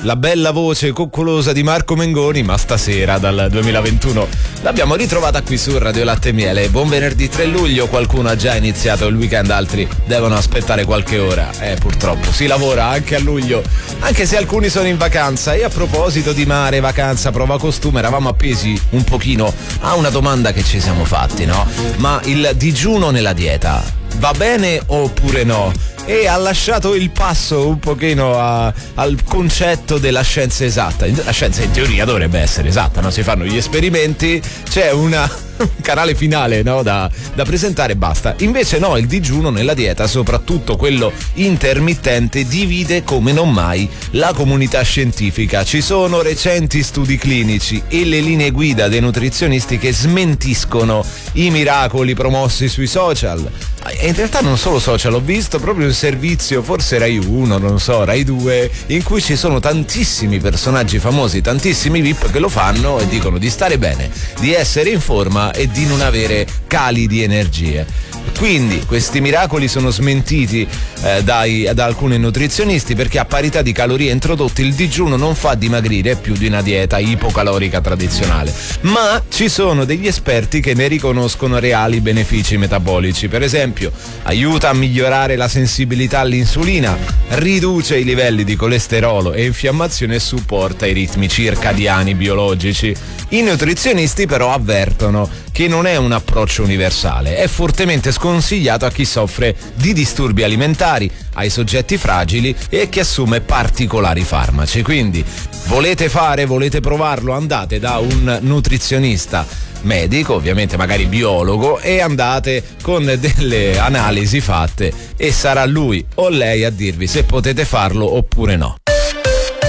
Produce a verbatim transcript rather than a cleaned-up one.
la bella voce coccolosa di Marco Mengoni, ma stasera dal duemilaventuno l'abbiamo ritrovata qui su Radio Latte e Miele. Buon venerdì tre luglio, qualcuno ha già iniziato il weekend, altri devono aspettare qualche ora. Eh, purtroppo si lavora anche a luglio, anche se alcuni sono in vacanza. E a proposito di mare, vacanza, prova costume, eravamo appesi un pochino a una domanda che ci siamo fatti, no? Ma il digiuno nella dieta va bene oppure no? E ha lasciato il passo un pochino a, al concetto della scienza esatta. La scienza in teoria dovrebbe essere esatta, no? Si fanno gli esperimenti, c'è una, un canale finale, no? da, da presentare e basta. Invece no, il digiuno nella dieta, soprattutto quello intermittente, divide come non mai la comunità scientifica. Ci sono recenti studi clinici e le linee guida dei nutrizionisti che smentiscono i miracoli promossi sui social. E in realtà non solo social, ho visto proprio un servizio, forse Rai uno, non so, Rai due, in cui ci sono tantissimi personaggi famosi, tantissimi V I P che lo fanno e dicono di stare bene, di essere in forma e di non avere cali di energie. Quindi questi miracoli sono smentiti eh, dai, da alcuni nutrizionisti, perché a parità di calorie introdotte il digiuno non fa dimagrire più di una dieta ipocalorica tradizionale, ma ci sono degli esperti che ne riconoscono reali benefici metabolici. Per esempio, aiuta a migliorare la sensibilità all'insulina, riduce i livelli di colesterolo e infiammazione e supporta i ritmi circadiani biologici. I nutrizionisti però avvertono che non è un approccio universale, è fortemente sconsigliato a chi soffre di disturbi alimentari, ai soggetti fragili e a chi assume particolari farmaci. Quindi volete fare, volete provarlo, andate da un nutrizionista medico, ovviamente magari biologo, e andate con delle analisi fatte e sarà lui o lei a dirvi se potete farlo oppure no.